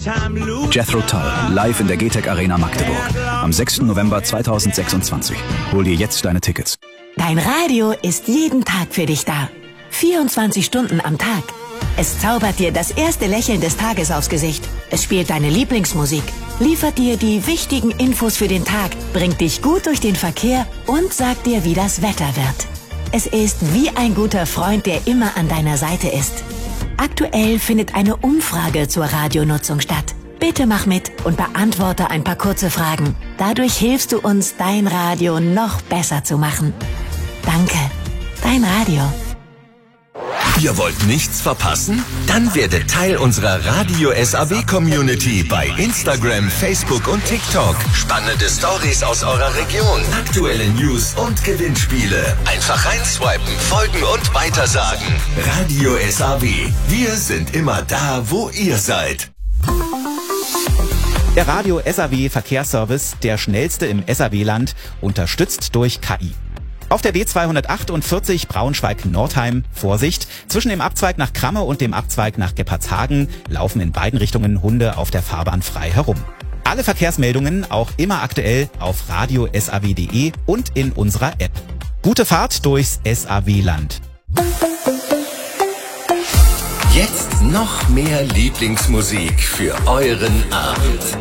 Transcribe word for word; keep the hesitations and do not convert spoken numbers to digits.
Jethro Tull, live in der G T E C Arena Magdeburg. Am sechsten November zweitausendsechsundzwanzig. Hol dir jetzt deine Tickets. Dein Radio ist jeden Tag für dich da. vierundzwanzig Stunden am Tag. Es zaubert dir das erste Lächeln des Tages aufs Gesicht. Es spielt deine Lieblingsmusik, liefert dir die wichtigen Infos für den Tag, bringt dich gut durch den Verkehr und sagt dir, wie das Wetter wird. Es ist wie ein guter Freund, der immer an deiner Seite ist. Aktuell findet eine Umfrage zur Radionutzung statt. Bitte mach mit und beantworte ein paar kurze Fragen. Dadurch hilfst du uns, dein Radio noch besser zu machen. Danke. Dein Radio. Ihr wollt nichts verpassen? Dann werdet Teil unserer Radio S A W-Community bei Instagram, Facebook und TikTok. Spannende Stories aus eurer Region, aktuelle News und Gewinnspiele. Einfach reinswipen, folgen und weitersagen. Radio S A W. Wir sind immer da, wo ihr seid. Der Radio S A W Verkehrsservice, der schnellste im S A W-Land, unterstützt durch K I. Auf der B zweihundertachtundvierzig Braunschweig-Nordheim, Vorsicht, zwischen dem Abzweig nach Kramme und dem Abzweig nach Gebhardshagen laufen in beiden Richtungen Hunde auf der Fahrbahn frei herum. Alle Verkehrsmeldungen auch immer aktuell auf radio S A W punkt de und in unserer App. Gute Fahrt durchs S A W-Land. Jetzt noch mehr Lieblingsmusik für euren Abend.